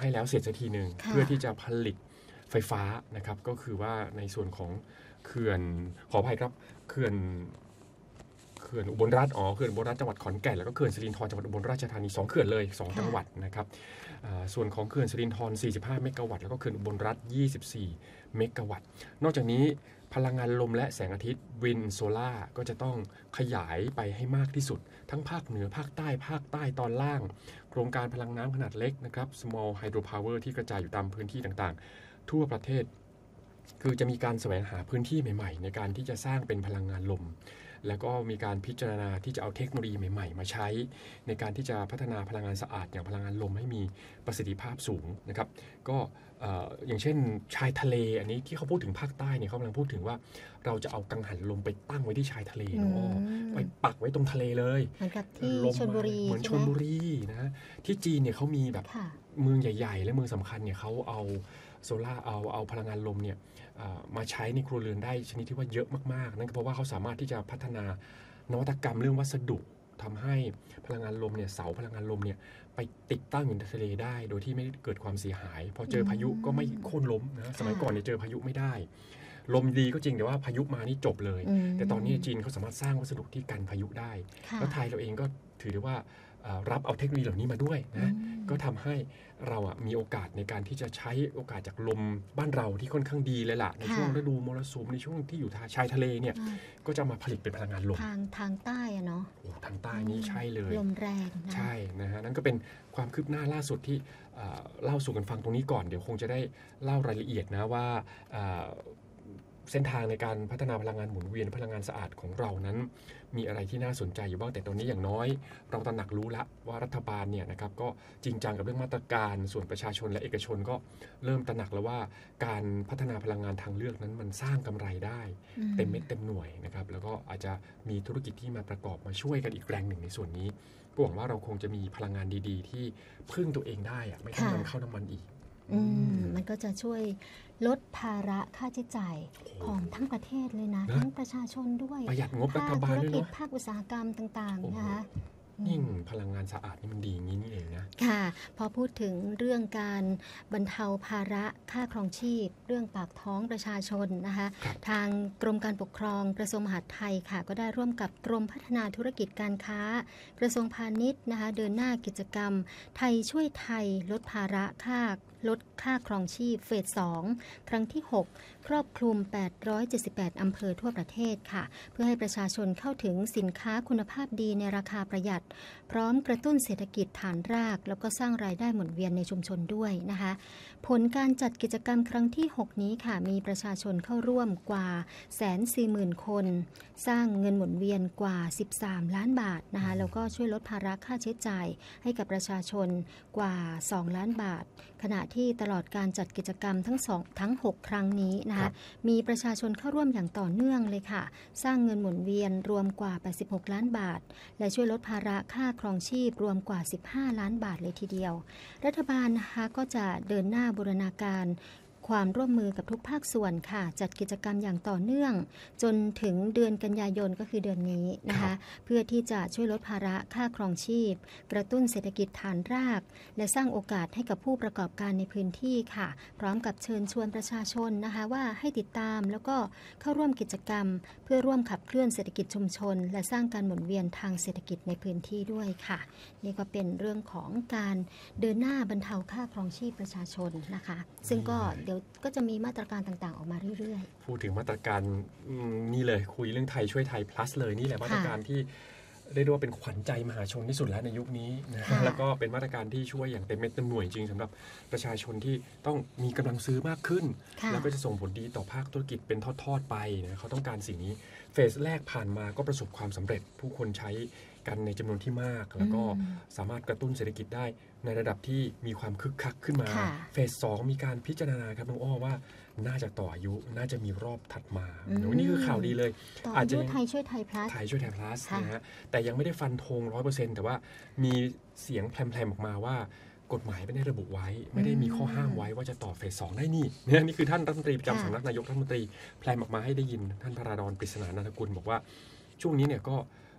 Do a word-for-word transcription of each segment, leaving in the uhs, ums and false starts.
ให้แล้วเสร็จสักทีหนึ่งเพื่อที่จะผลิตไฟฟ้านะครับก็คือว่าในส่วนของเขื่อนขออภัยครับเขื่อนเขื่อนอุบลราชอ๋อเขื่อนอุบลราชจังหวัดขอนแก่นแล้วก็เขื่อนสิรินธรจังหวัดอุบลราชธานีสองเขื่อนเลยสองจังหวัดนะครับส่วนของเขื่อนสิรินธรสี่สิบห้าเมกะวัตต์แล้วก็เขื่อนอุบลราชยี่สิบสี่เมกะวัตต์นอกจากนี้พลังงานลมและแสงอาทิตย์วินโซล่าก็จะต้องขยายไปให้มากที่สุดทั้งภาคเหนือภาคใต้ภาคใต้ตอนล่างโครงการพลังน้ำขนาดเล็กนะครับ small hydropower ที่กระจายอยู่ตามพื้นที่ต่างๆทั่วประเทศคือจะมีการแสวงหาพื้นที่ใหม่ๆในการที่จะสร้างเป็นพลังงานลมแล้วก็มีการพิจารณาที่จะเอาเทคโนโลยีใหม่ๆมาใช้ในการที่จะพัฒนาพลังงานสะอาดอย่างพลังงานลมให้มีประสิทธิภาพสูงนะครับก็อย่างเช่นชายทะเลอันนี้ที่เขาพูดถึงภาคใต้เนี่ยเขากำลังพูดถึงว่าเราจะเอากังหันลมไปตั้งไว้ที่ชายทะเลเนาะไปปักไว้ตรงทะเลเลยเหมือนกับที่ชลบุรีเหมือนชลบุรีนะที่จีนเนี่ยเขามีแบบเมืองใหญ่ๆและเมืองสำคัญเนี่ยเขาเอาโซล่าเอาเอาพลังงานลมเนี่ยมาใช้ในครัวเรือนได้ชนิดที่ว่าเยอะมากๆนั่นก็เพราะว่าเขาสามารถที่จะพัฒนานวัตกรรมเรื่องวัสดุทำให้พลังงานลมเนี่ยเสาพลังงานลมเนี่ยไปติดตั้งอยู่ในทะเลได้โดยที่ไม่เกิดความเสียหายพอเจอพายุก็ไม่โค่นล้มนะสมัยก่อนเนี่ยเจอพายุไม่ได้ลมดีก็จริงแต่ว่าพายุมานี่จบเลยแต่ตอนนี้จีนเขาสามารถสร้างวัสดุที่กันพายุได้แล้วไทยเราเองก็ถือได้ว่ารับเอาเทคโนโลยีเหล่านี้มาด้วยนะก็ทำให้เราอ่ะมีโอกาสในการที่จะใช้โอกาสจากลมบ้านเราที่ค่อนข้างดีเลยล่ะในช่วงฤดูมรสุมในช่วงที่อยู่ชายทะเลเนี่ยก็จะมาผลิตเป็นพลังงานลมทางทางใต้อะเนาะโอ้ทางใต้นี่ใช่เลยลมแรงนะใช่นะฮะนั่นก็เป็นความคืบหน้าล่าสุดที่เล่าสู่กันฟังตรงนี้ก่อนเดี๋ยวคงจะได้เล่ารายละเอียดนะว่าเส้นทางในการพัฒนาพลังงานหมุนเวียนพลังงานสะอาดของเรานั้นมีอะไรที่น่าสนใจอยู่บ้างแต่ตอนนี้อย่างน้อยเราตระหนักรู้ละว่ารัฐบาลเนี่ยนะครับก็จริงจังกับเรื่องมาตรการส่วนประชาชนและเอกชนก็เริ่มตระหนักแล้วว่าการพัฒนาพลังงานทางเลือกนั้นมันสร้างกำไรได้เต็มเม็ดเต็มหน่วยนะครับแล้วก็อาจจะมีธุรกิจที่มาประกอบมาช่วยกันอีกแรงหนึ่งในส่วนนี้หวังว่าเราคงจะมีพลังงานดีๆที่พึ่งตัวเองได้อะไม่ต้องนำเข้าน้ำมันอีกมันก็จะช่วยลดภาระค่าใช้จ่ายของทั้งประเทศเลยนะทั้งประชาชนด้วยประหยัดงบรัฐบาลด้วยเนาะภาคอุตสาหกรรมต่างๆนะคะยิ่งพลังงานสะอาดนี่มันดีอย่างนี้นี่เองนะค่ะพอพูดถึงเรื่องการบรรเทาภาระค่าครองชีพเรื่องปากท้องประชาชนนะคะทางกรมการปกครองกระทรวงมหาดไทยค่ะก็ได้ร่วมกับกรมพัฒนาธุรกิจการค้ากระทรวงพาณิชย์นะคะเดินหน้ากิจกรรมไทยช่วยไทยลดภาระค่าลดค่าครองชีพเฟสสองครั้งที่หกครอบคลุมแปดร้อยเจ็ดสิบแปดอำเภอทั่วประเทศค่ะเพื่อให้ประชาชนเข้าถึงสินค้าคุณภาพดีในราคาประหยัดพร้อมกระตุ้นเศรษฐกิจฐานรากแล้วก็สร้างรายได้หมุนเวียนในชุมชนด้วยนะคะผลการจัดกิจกรรมครั้งที่หกนี้ค่ะมีประชาชนเข้าร่วมกว่า หนึ่งแสนสี่หมื่น คนสร้างเงินหมุนเวียนกว่าสิบสามล้านบาทนะคะแล้วก็ช่วยลดภาระค่าใช้จ่ายให้กับประชาชนกว่าสองล้านบาทขณะที่ตลอดการจัดกิจกรรมทั้งสองทั้งหกครั้งนี้นะคะมีประชาชนเข้าร่วมอย่างต่อเนื่องเลยค่ะสร้างเงินหมุนเวียนรวมกว่าแปดสิบหกล้านบาทและช่วยลดภาระค่าครองชีพรวมกว่าสิบห้าล้านบาทเลยทีเดียวรัฐบาลนะคะก็จะเดินหน้าบูรณาการความร่วมมือกับทุกภาคส่วนค่ะจัดกิจกรรมอย่างต่อเนื่องจนถึงเดือนกันยายนก็คือเดือนนี้นะคะเพื่อที่จะช่วยลดภาระค่าครองชีพกระตุ้นเศรษฐกิจฐานรากและสร้างโอกาสให้กับผู้ประกอบการในพื้นที่ค่ะพร้อมกับเชิญชวนประชาชนนะคะว่าให้ติดตามแล้วก็เข้าร่วมกิจกรรมเพื่อร่วมขับเคลื่อนเศรษฐกิจชุมชนและสร้างการหมุนเวียนทางเศรษฐกิจในพื้นที่ด้วยค่ะนี่ก็เป็นเรื่องของการเดินหน้าบรรเทาค่าครองชีพประชาชนนะคะซึ่งก็เดี๋ยวก็จะมีมาตรการต่างๆออกมาเรื่อยๆพูดถึงมาตรการนี่เลยคุยเรื่องไทยช่วยไทย plus เลยนี่แหละมาตรการที่เรียกได้ว่าเป็นขวัญใจมหาชนที่สุดแล้วในยุคนี้นะแล้วก็เป็นมาตรการที่ช่วยอย่างเต็มเม็ดเต็มหน่วยจริงสำหรับประชาชนที่ต้องมีกำลังซื้อมากขึ้นแล้วก็จะส่งผลดีต่อภาคธุรกิจเป็นทอดๆไปนะเขาต้องการสิ่งนี้เฟสแรกผ่านมาก็ประสบความสำเร็จผู้คนใช้กันในจำนวนที่มากแล้วก็สามารถกระตุ้นเศรษฐกิจได้ในระดับที่มีความคึกคักขึ้นมาเฟสสองมีการพิจารณาครับน้องอ้อว่าน่าจะต่ออายุน่าจะมีรอบถัดมาวันนี้คือข่าวดีเลยอาจจะไทยช่วยไทย plus ไทยช่วยไทย plus นะฮะแต่ยังไม่ได้ฟันธง ร้อยเปอร์เซ็นต์ แต่ว่ามีเสียงแพร่มๆออกมาว่ากฎหมายไม่ได้ระบุไว้ไม่ได้มีข้อห้ามไว้ว่าจะต่อเฟสสองได้นี่เนี่ยนี่คือท่านรัฐมนตรีประจำสำนักนายกรัฐมนตรีแพร่มออกมาให้ได้ยินท่านพระราดรปริศนานันทกุลบอกว่าช่วงนี้เนี่ยก็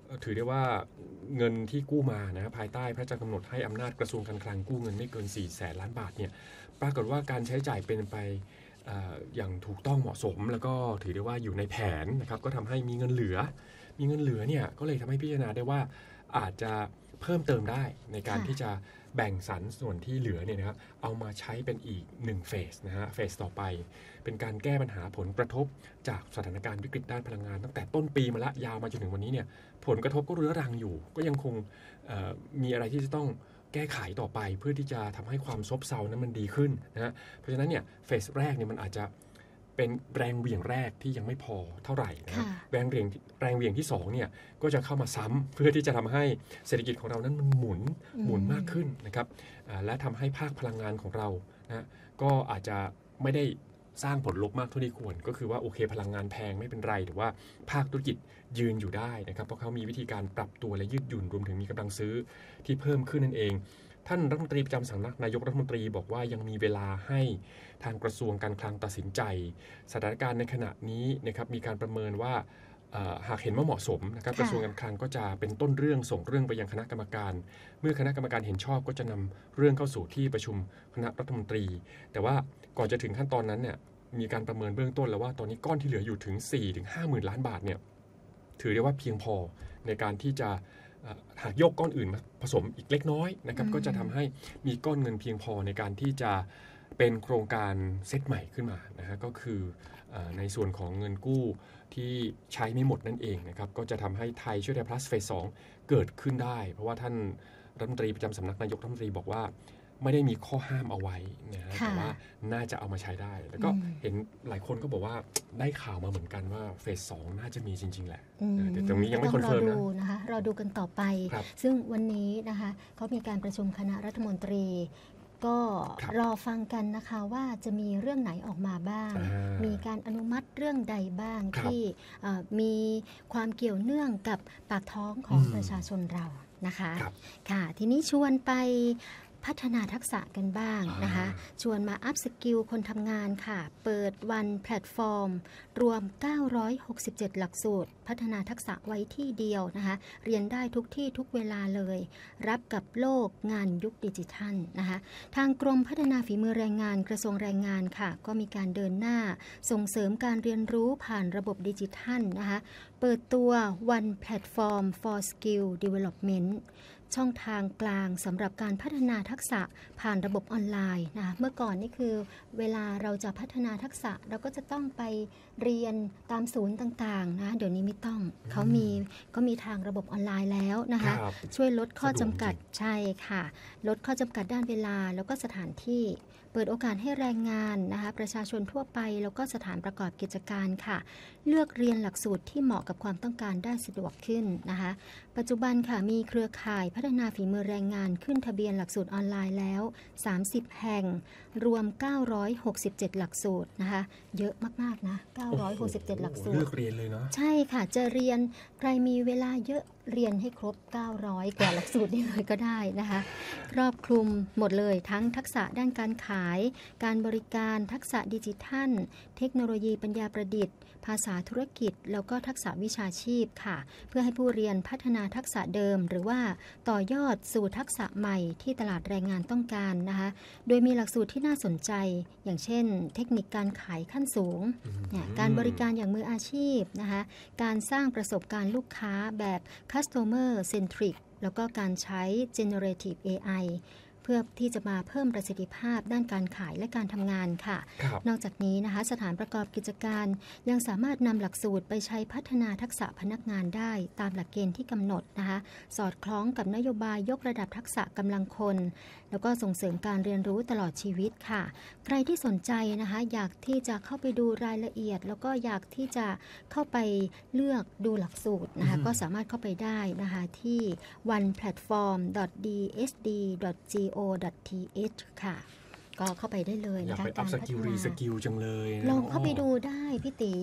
ถือได้ว่าเงินที่กู้มานะภายใต้พระราชกำหนดให้อำนาจกระทรวงการคลังกู้เงินไม่เกินสี่แสนล้านบาทเนี่ยปรากฏว่าการใช้จ่ายเป็นไปอย่างถูกต้องเหมาะสมแล้วก็ถือได้ว่าอยู่ในแผนนะครับก็ทำให้มีเงินเหลือมีเงินเหลือเนี่ยก็เลยทำให้พิจารณาได้ว่าอาจจะเพิ่มเติมได้ในการที่จะแบ่งสรรส่วนที่เหลือเนี่ยนะครับเอามาใช้เป็นอีกหนึ่งเฟสนะฮะเฟสต่อไปเป็นการแก้ปัญหาผลกระทบจากสถานการณ์วิกฤตด้านพลังงานตั้งแต่ต้นปีมาละยาวมาจนถึงวันนี้เนี่ยผลกระทบก็เรื้อรังอยู่ก็ยังคงมีอะไรที่จะต้องแก้ไขต่อไปเพื่อที่จะทำให้ความซบเซานั้นมันดีขึ้นนะฮะเพราะฉะนั้นเนี่ยเฟสแรกเนี่ยมันอาจจะเป็นแรงเหวี่ยงแรกที่ยังไม่พอเท่าไหร่นะแรงเหวี่ยงแรงเหวี่ยงที่สองเนี่ยก็จะเข้ามาซ้ำเพื่อที่จะทำให้เศรษฐกิจของเรานั้นมันหมุนหมุนมากขึ้นนะครับและทำให้ภาคพลังงานของเรานะก็อาจจะไม่ได้สร้างผลลบมากเท่าที่ควรก็คือว่าโอเคพลังงานแพงไม่เป็นไรแต่ว่าภาคธุรกิจยืนอยู่ได้นะครับเพราะเขามีวิธีการปรับตัวและยืดหยุ่นรวมถึงมีกำลังซื้อที่เพิ่มขึ้นนั่นเองท่านรัฐมนตรีประจำสำนักนายกรัฐมนตรีบอกว่ายังมีเวลาให้ทางกระทรวงการคลังตัดสินใจสถานการณ์ในขณะนี้นะครับมีการประเมินว่าหากเห็นว่าเหมาะสมนะครับกระทรวงการคลังก็จะเป็นต้นเรื่องส่งเรื่องไปยังคณะกรรมการเมื่อคณะกรรมการเห็นชอบก็จะนำเรื่องเข้าสู่ที่ประชุมคณะรัฐมนตรีแต่ว่าก่อนจะถึงขั้นตอนนั้นเนี่ยมีการประเมินเบื้องต้นแล้วว่าตอนนี้ก้อนที่เหลืออยู่ถึง สี่ถึงห้าหมื่น ล้านบาทเนี่ยถือได้ว่าเพียงพอในการที่จะหากยกก้อนอื่นมาผสมอีกเล็กน้อยนะครับก็จะทำให้มีก้อนเงินเพียงพอในการที่จะเป็นโครงการเซตใหม่ขึ้นมานะฮะก็คือในส่วนของเงินกู้ที่ใช้ไม่หมดนั่นเองนะครับก็จะทำให้ไทยช่วยไทย plus เฟสสองเกิดขึ้นได้เพราะว่าท่านรัฐมนตรีประจำสำนักนายกรัฐมนตรีบอกว่าไม่ได้มีข้อห้ามเอาไว้นะฮะแต่ว่าน่าจะเอามาใช้ได้แล้วก็เห็นหลายคนก็บอกว่าได้ข่าวมาเหมือนกันว่าเฟสสองน่าจะมีจริงๆแหละแต่ตรงนี้ยังไม่คอนเฟิร์มนะนะคะรอดูกันต่อไปซึ่งวันนี้นะคะเขามีการประชุมคณะรัฐมนตรีก็รอฟังกันนะคะว่าจะมีเรื่องไหนออกมาบ้างมีการอนุมัติเรื่องใดบ้างที่มีความเกี่ยวเนื่องกับปากท้องของประชาชนเรานะคะค่ะทีนี้ชวนไปพัฒนาทักษะกันบ้างนะคะชวนมาอัพสกิลคนทำงานค่ะเปิดวันแพลตฟอร์มรวมเก้าร้อยหกสิบเจ็ดหลักสูตรพัฒนาทักษะไว้ที่เดียวนะคะเรียนได้ทุกที่ทุกเวลาเลยรับกับโลกงานยุคดิจิทัลนะคะทางกรมพัฒนาฝีมือแรงงานกระทรวงแรงงานค่ะก็มีการเดินหน้าส่งเสริมการเรียนรู้ผ่านระบบดิจิทัลนะคะเปิดตัว One Platform for Skill Developmentช่องทางกลางสำหรับการพัฒนาทักษะผ่านระบบออนไลน์นะเมื่อก่อนนี่คือเวลาเราจะพัฒนาทักษะเราก็จะต้องไปเรียนตามศูนย์ต่างๆนะเดี๋ยวนี้ไม่ต้องเขามีก็มีทางระบบออนไลน์แล้วนะคะช่วยลดข้อจำกัดใช่ค่ะลดข้อจำกัดด้านเวลาแล้วก็สถานที่เปิดโอกาสให้แรงงานนะคะประชาชนทั่วไปแล้วก็สถานประกอบกิจการค่ะเลือกเรียนหลักสูตรที่เหมาะกับความต้องการได้สะดวกขึ้นนะคะปัจจุบันค่ะมีเครือข่ายพัฒนาฝีมือแรงงานขึ้นทะเบียนหลักสูตรออนไลน์แล้วสามสิบแห่งรวมเก้าร้อยหกสิบเจ็ดหลักสูตรนะคะเยอะมากๆนะเก้าร้อยหกสิบเจ็ดหลักสูตรเลือกเรียนเลยเนาะใช่ค่ะจะเรียนใครมีเวลาเยอะเรียนให้ครบเก้าร้อยกว่าหลักสูตรนี่เลยก็ได้นะคะครอบคลุมหมดเลยทั้งทักษะด้านการขายการบริการทักษะดิจิทัลเทคโนโลยีปัญญาประดิษฐ์ภาษาธุรกิจแล้วก็ทักษะวิชาชีพค่ะเพื่อให้ผู้เรียนพัฒนาทักษะเดิมหรือว่าต่อยอดสู่ทักษะใหม่ที่ตลาดแรงงานต้องการนะคะโดยมีหลักสูตรที่น่าสนใจอย่างเช่นเทคนิคการขายขั้นสูงเนี่ยการบริการอย่างมืออาชีพนะคะการสร้างประสบการณ์ลูกค้าแบบ customer centric แล้วก็การใช้ generative เอ ไอ เพื่อที่จะมาเพิ่มประสิทธิภาพด้านการขายและการทำงานค่ะนอกจากนี้นะคะสถานประกอบกิจการยังสามารถนำหลักสูตรไปใช้พัฒนาทักษะพนักงานได้ตามหลักเกณฑ์ที่กำหนดนะคะสอดคล้องกับนโยบายยกระดับทักษะกำลังคนแล้วก็ส่งเสริมการเรียนรู้ตลอดชีวิตค่ะใครที่สนใจนะคะอยากที่จะเข้าไปดูรายละเอียดแล้วก็อยากที่จะเข้าไปเลือกดูหลักสูตรนะคะก็สามารถเข้าไปได้นะคะที่ วันแพลตฟอร์ม ดอท ดี เอส ดี ดอท จี โอ ดอท ที เอช ค่ะก็เข้าไปได้เลยนะคะการพัฒนาอยากไปอัพสกิลรีสกิลจังเลยลองเข้าไปดูได้พี่ตี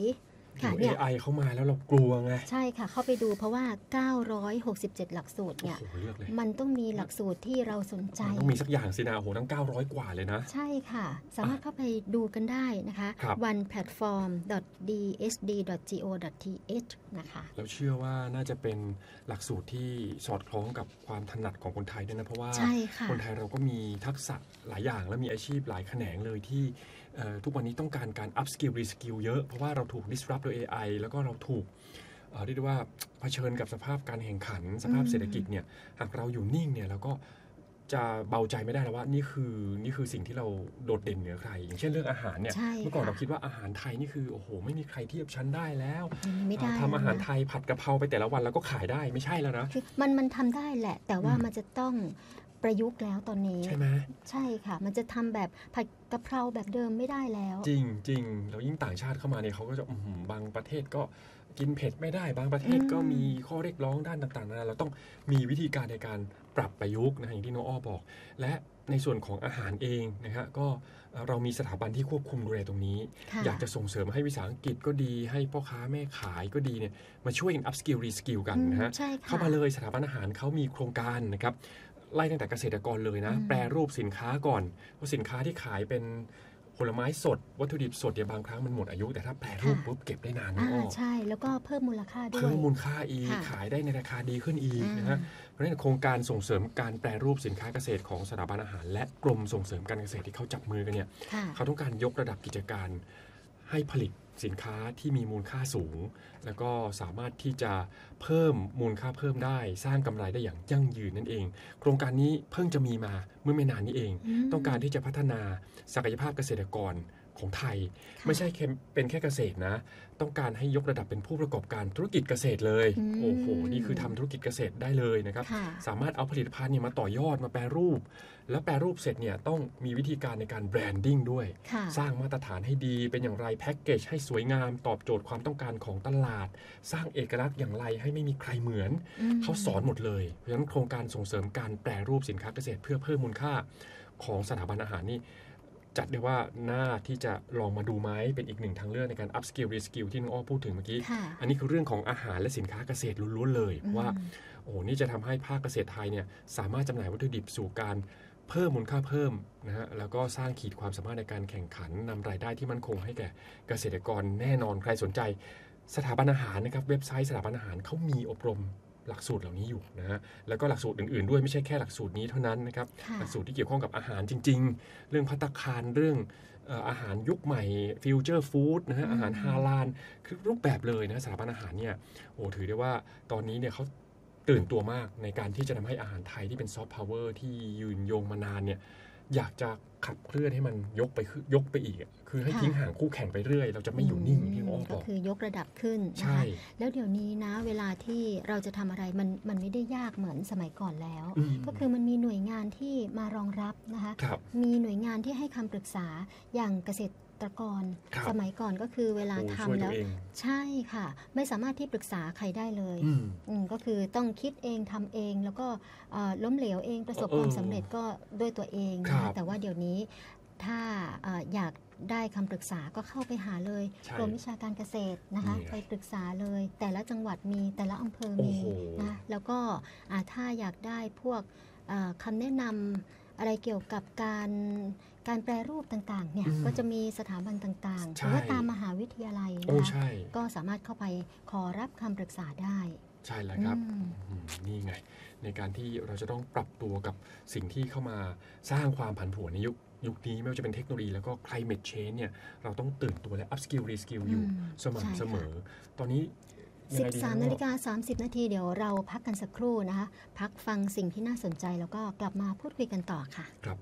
เอไอเข้ามาแล้วเรากลัวไงใช่ค่ะเข้าไปดูเพราะว่าเก้าร้อยหกสิบเจ็ดหลักสูตรเนี่ยมันต้องมีหลักสูตรที่เราสนใจต้องมีสักอย่างสินะโอ้โหทั้งเก้าร้อยกว่าเลยนะใช่ค่ะสามารถเข้าไปดูกันได้นะคะ one platform dot d s d dot go dot t h นะคะเราเชื่อว่าน่าจะเป็นหลักสูตรที่สอดคล้องกับความถนัดของคนไทยด้วยนะเพราะว่าคนไทยเราก็มีทักษะหลายอย่างและมีอาชีพหลายแขนงเลยที่ทุกวันนี้ต้องการการ up skill re skill เยอะเพราะว่าเราถูก disrupt โดย เอ ไอ แล้วก็เราถูกเรียกได้ว่าเผชิญกับสภาพการแข่งขันสภาพเศรษฐกิจเนี่ยหากเราอยู่นิ่งเนี่ยเราก็จะเบาใจไม่ได้แล้วว่านี่คือนี่คือสิ่งที่เราโดดเด่นเหนือใครอย่างเช่นเรื่องอาหารเนี่ยเมื่อก่อนเราคิดว่าอาหารไทยนี่คือโอ้โหไม่มีใครเทียบชั้นได้แล้วทำอาหารไทยผัดกะเพราไปแต่ละวันแล้วก็ขายได้ไม่ใช่แล้วนะมันมันทำได้แหละแต่ว่ามันจะต้องประยุกต์แล้วตอนนี้ใช่ไหมใช่ค่ะมันจะทำแบบผัดกะเพราแบบเดิมไม่ได้แล้วจริงจริงแล้วยิ่งต่างชาติเข้ามาเนี่ยเขาก็จะบางประเทศก็กินเผ็ดไม่ได้บางประเทศก็มีข้อเรียกร้องด้านต่างๆนานาเราต้องมีวิธีการในการปรับประยุกต์นะอย่างที่น้องอ้อบอกและในส่วนของอาหารเองนะฮะก็เรามีสถาบันที่ควบคุมดูแลตรงนี้อยากจะส่งเสริมให้วิสาหกิจก็ดีให้พ่อค้าแม่ขายก็ดีเนี่ยมาช่วยกัน up skill re skill กันนะฮะเข้ามาเลยสถาบันอาหารเขามีโครงการนะครับไล่ตั้งแต่เกษตรกรเลยนะแปรรูปสินค้าก่อนเพราะสินค้าที่ขายเป็นผลไม้สดวัตถุดิบสดเนี่ยบางครั้งมันหมดอายุแต่ถ้าแปรรูปปุ๊บเก็บได้นานนะอ๋อใช่แล้วก็เพิ่มมูลค่าด้วยเพิ่มมูลค่าอีกขายได้ในราคาดีขึ้นอีกนะฮะเพราะฉะนั้นโครงการส่งเสริมการแปรรูปสินค้าเกษตรของสถาบันอาหารและกรมส่งเสริมการเกษตรที่เขาจับมือกันเนี่ยเขาต้องการยกระดับกิจการให้ผลิตสินค้าที่มีมูลค่าสูงแล้วก็สามารถที่จะเพิ่มมูลค่าเพิ่มได้สร้างกำไรได้อย่างยั่งยืนนั่นเองโครงการนี้เพิ่งจะมีมาเมื่อไม่นานนี้เองต้องการที่จะพัฒนาศักยภาพเกษตรกรของไทยไม่ใช่เป็นแค่เกษตรนะต้องการให้ยกระดับเป็นผู้ประกอบการธุรกิจเกษตรเลยโอ้โหนี่คือทำธุรกิจเกษตรได้เลยนะครับสามารถเอาผลิตภัณฑ์เนี่ยมาต่อยอดมาแปรรูปแล้วแปรรูปเสร็จเนี่ยต้องมีวิธีการในการแบรนดิ้งด้วยสร้างมาตรฐานให้ดีเป็นอย่างไรแพ็กเกจให้สวยงามตอบโจทย์ความต้องการของตลาดสร้างเอกลักษณ์อย่างไรให้ไม่มีใครเหมือนเขาสอนหมดเลยเพราะฉะนั้นโครงการส่งเสริมการแปรรูปสินค้าเกษตรเพื่อเพิ่มมูลค่าของสถาบันอาหารนี่จัดได้ว่าน่าที่จะลองมาดูไหมเป็นอีกหนึ่งทางเลือกในการ up skill re skill ที่น้องอ้อพูดถึงเมื่อกี้อันนี้คือเรื่องของอาหารและสินค้าเกษตรล้วนๆเลยว่าโอ้นี่จะทำให้ภาคเกษตรไทยเนี่ยสามารถจำหน่ายวัตถุดิบสู่การเพิ่มมูลค่าเพิ่มนะฮะแล้วก็สร้างขีดความสามารถในการแข่งขันนำรายได้ที่มั่นคงให้แก่เกษตรกรแน่นอนใครสนใจสถาบันอาหารนะครับเว็บไซต์สถาบันอาหารเขามีอบรมหลักสูตรเหล่านี้อยู่นะฮะแล้วก็หลักสูตรอื่นๆด้วยไม่ใช่แค่หลักสูตรนี้เท่านั้นนะครับหลักสูตรที่เกี่ยวข้องกับอาหารจริงๆเรื่องภัตตาคารเรื่องอาหารยุคใหม่ฟิวเจอร์ฟู้ดนะฮะอาหารฮาลาลคือรูปแบบเลยนะสถาบันอาหารเนี่ยโอ้ถือได้ว่าตอนนี้เนี่ยเขาตื่นตัวมากในการที่จะทำให้อาหารไทยที่เป็นซอฟต์พาวเวอร์ที่ยืนยงมานานเนี่ยอยากจะขับเคลื่อนให้มันยกไปยกไปอีกคือให้ทิ้งห่างคู่แข่งไปเรื่อยเราจะไม่อยู่นิ่งที่อ้อบอกก็คือยกระดับขึ้นนะคะแล้วเดี๋ยวนี้นะเวลาที่เราจะทำอะไรมันมันไม่ได้ยากเหมือนสมัยก่อนแล้วก็คือมันมีหน่วยงานที่มารองรับนะคะมีหน่วยงานที่ให้คำปรึกษาอย่างเกษตรตรกรสมัยก่อนก็คือเวลาทำแล้วใช่ค่ะไม่สามารถที่ปรึกษาใครได้เลยก็คือต้องคิดเองทำเองแล้วก็ล้มเหลวเองประสบความสำเร็จก็ด้วยตัวเองนะแต่ว่าเดี๋ยวนี้ถ้าอยากได้คำปรึกษาก็เข้าไปหาเลยกรมวิชาการเกษตรนะคะไปปรึกษาเลยแต่ละจังหวัดมีแต่ละอำเภอมีนะแล้วก็ถ้าอยากได้พวกคำแนะนำอะไรเกี่ยวกับการการแปรรูปต่างๆเนี่ยก็จะมีสถาบันต่างๆหรือว่าตามมหาวิทยาลัยนะคะก็สามารถเข้าไปขอรับคำปรึกษาได้ใช่แล้วครับนี่ไงในการที่เราจะต้องปรับตัวกับสิ่งที่เข้ามาสร้างความผันผวนในยุคยุคนี้ไม่ว่าจะเป็นเทคโนโลยีแล้วก็ climate change เนี่ยเราต้องตื่นตัวและ up skill re skill อยู่สม่ำเสมอตอนนี้สิบสามนาฬิกาสามสิบนาทีเดี๋ยวเราพักกันสักครู่นะคะพักฟังสิ่งที่น่าสนใจแล้วก็กลับมาพูดคุยกันต่อค่ะครับ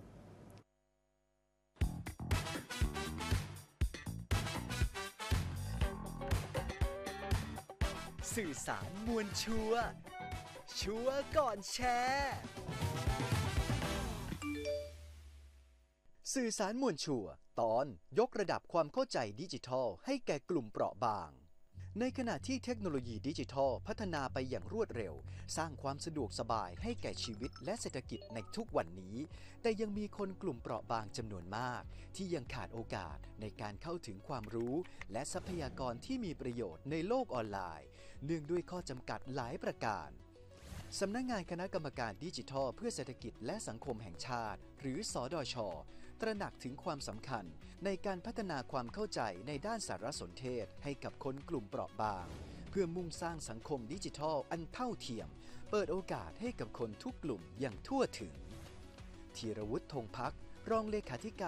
สื่อสารมวลชัวร์ชัวร์ก่อนแชร์สื่อสารมวลชัวร์ตอนยกระดับความเข้าใจดิจิทัลให้แก่กลุ่มเปราะบางในขณะที่เทคโนโลยีดิจิทัลพัฒนาไปอย่างรวดเร็วสร้างความสะดวกสบายให้แก่ชีวิตและเศรษฐกิจในทุกวันนี้แต่ยังมีคนกลุ่มเปราะบางจำนวนมากที่ยังขาดโอกาสในการเข้าถึงความรู้และทรัพยากรที่มีประโยชน์ในโลกออนไลน์เนื่องด้วยข้อจำกัดหลายประการสำนักงานคณะกรรมการดิจิทัลเพื่อเศรษฐกิจและสังคมแห่งชาติหรือสดช.ตระหนักถึงความสำคัญในการพัฒนาความเข้าใจในด้านสารสนเทศให้กับคนกลุ่มเปราะบางเพื่อมุ่งสร้างสังคมดิจิทัลอันเท่าเทียมเปิดโอกาสให้กับคนทุกกลุ่มอย่างทั่วถึงธีรวุฒิ ธงภักดิ์รองเลขาธิการ